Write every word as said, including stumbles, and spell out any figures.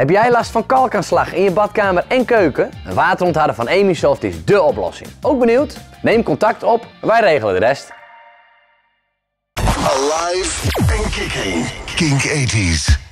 Heb jij last van kalkaanslag in je badkamer en keuken? Een waterontharder van Emisoft is dé oplossing. Ook benieuwd? Neem contact op, wij regelen de rest. Alive and kicking. Kink eighties.